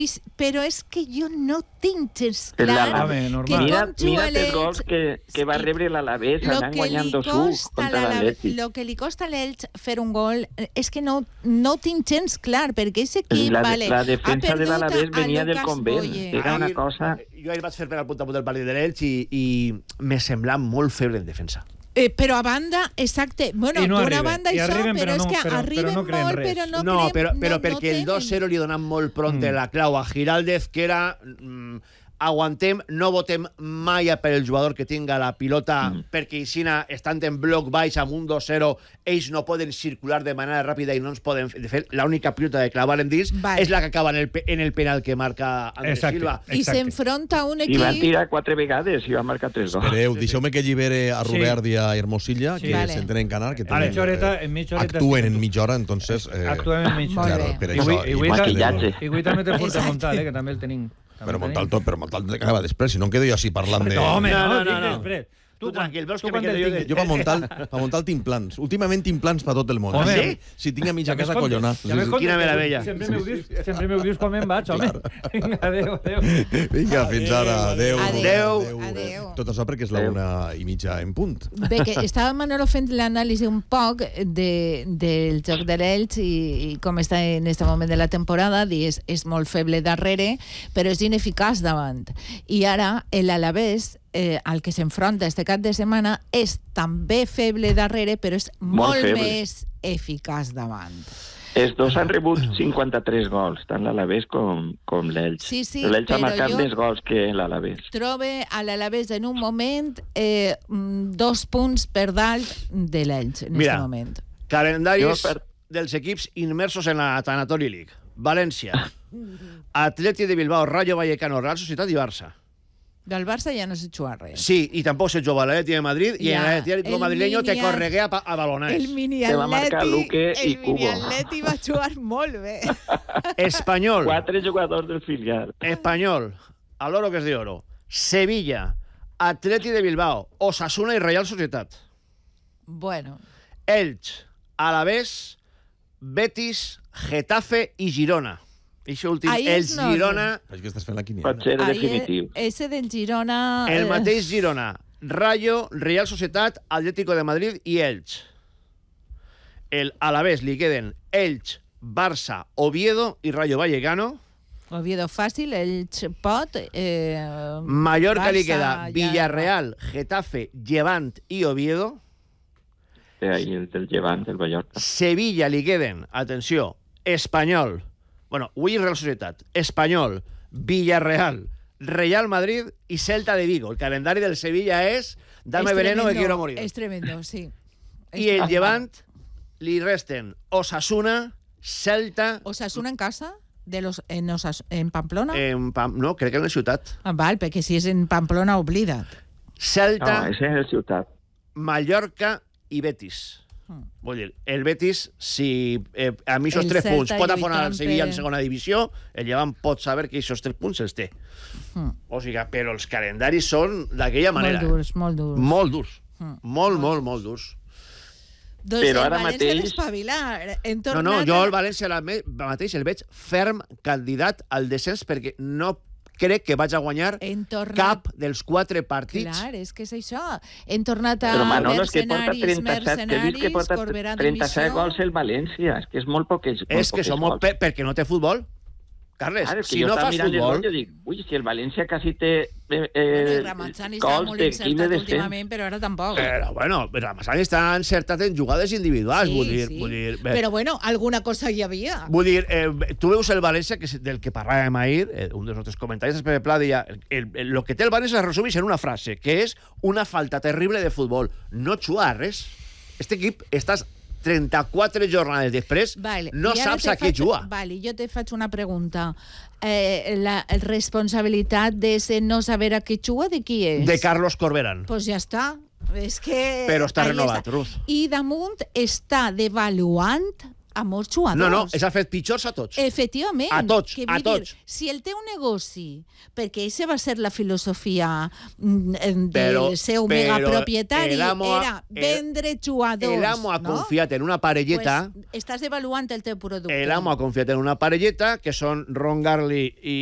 Però és que jo no tinc gens clar que Mira com juga els gols que va rebre l'Alavés anant guanyant 2-1 contra l'Atlètic. El que li costa a l'Elx fer un gol és que no tinc gens clar, perquè aquest equip la defensa de l'Alavés venia del convent. Era una cosa... Jo ahir vaig fer per al punt a punt del partit de l'Elx i me sembla molt feble en defensa. Però a banda, exacte, bueno, d'una banda això, però és que arriben molt, però no creem... No, però perquè el 2-0 li donen molt pront la clau a Giraldez, que era... aguantem, no votem mai per el jugador que tinga la pilota, perquè Isina, estant en bloc baix amb un 2-0, ells no poden circular de manera ràpida i no ens poden... De fet, l'única pilota de clavar en dins és la que acaba en el penal que marca Andrés Silva. I s'enfronta un equip... I van tirar 4 vegades i va marcar 3 gols. Espereu, deixeu-me que allibere a Robert i a Hermosilla, que s'entenen canar, que actuen en mitja hora, entonces... Actuem en mitja hora. I avui també té Fortamontal, que també el tenim. Però Montalto acaba després, si no em quedo jo així parlant de... No, home, no, després. Tu tranquil, veus que me quedo jo... Jo pa Montal tinc plans. Últimament tinc plans per tot el món. Sí? Si tinc a mitja casa, collona. Quina meravella. Sempre m'ho dius quan me'n vaig, home. Vinga, adéu. Vinga, fins ara. Adéu. Tot això perquè és la 1:30 en punt. Bé, que estava Manolo fent l'anàlisi un poc del joc de l'Elx i com està en aquest moment de la temporada, és molt feble darrere, però és ineficaç davant. I ara l'Alavés, al que s'enfronta este cap de setmana, és també feble darrere, però és molt més eficaç davant. Els dos han rebut 53 gols, tant l'Alavés com l'Elx. Sí, l'Elx ha marcat més gols que l'Alavés. Trobe a l'Alavés en un moment 2 punts per dalt de l'Elx en aquest moment. Calendaris dels equips immersos en la Tanatori League. València, Atleti de Bilbao, Rayo Vallecano, Real Societat i Barça. Del Barça ja no se juga res. Sí, y tampoco se jugó l'Atleti de Madrid y en el Atlético madrileño te corregué a balones. El mini-Atleti va jugar molt bé. Espanyol. 4 jugadors del filial. Espanyol, al oro que es de oro. Sevilla, Atleti de Bilbao, Osasuna y Real Societat. Bueno. Elx, Alavés, Betis, Getafe y Girona. Això últim, el Girona... És que estàs fent la quiniela. Pot ser definitiu. Ese del Girona... El mateix Girona. Rayo, Real Societat, Atlético de Madrid i Elx. El Alavés li queden Elx, Barça, Oviedo i Rayo Vallecano. Oviedo fàcil, Elx pot... Mallorca li queda Villarreal, Getafe, Llevant i Oviedo. Ahí el del Llevant, el Mallorca. Sevilla li queden, atenció, Espanyol... Bueno, avui Real Societat, Espanyol, Villarreal, Real Madrid i Celta de Vigo. El calendari del Sevilla és dame veneno que quiero morir. És tremendo, sí. I el Llevant li resten Osasuna, Celta... Osasuna en casa? En Pamplona? No, crec que en la ciutat. Val, perquè si és en Pamplona, oblida't. Celta... No, és en la ciutat. Mallorca i Betis. Vull dir, el Betis, si a mi aquests 3 punts pot afonar el Sevilla en segona divisió, el Llevant pot saber que aquests 3 punts els té. O sigui, però els calendaris són d'aquella manera. Molt durs. Molt durs. Molt durs. Doncs però ara mateix... No, jo el València mateix el veig ferm candidat al descens perquè no crec que vaig a guanyar cap dels 4 partits. Clar, és que és això. Hem tornat a mercenaris, Corberà dimissió... 37 gols el València, és que és molt poquets gols. És que som perquè no té futbol. Carles, si no fas futbol... Jo dic, ui, si el València quasi té Ramazzani està molt encertat últimament, però ara tampoc. Però bueno, Ramazzani està encertat en jugades individuals, vull dir... Però bueno, alguna cosa hi havia. Vull dir, tu veus el València, del que parlàvem ahir, un dels nostres comentaris, el Pepe Pla deia, el que té el València es resumeix en una frase, que és una falta terrible de futbol. No juga res. Este equip estàs 34 jornades després, no saps a què juga. Vale, jo te faig una pregunta. La responsabilitat de no saber a què juga, de qui és? De Carlos Corberán. Pues ja està. És que... Però està renovat, Ruth. I damunt està devaluant a molts jugadors. No, és ha fet pitjors a tots. Efectivament. A tots. Si el teu negoci, perquè aquesta va ser la filosofia del seu megapropietari, era vendre jugadors. El amo ha confiat en una parelleta... Pues estàs devaluant el teu producte. El amo ha confiat en una parelleta, que són Ron Garley i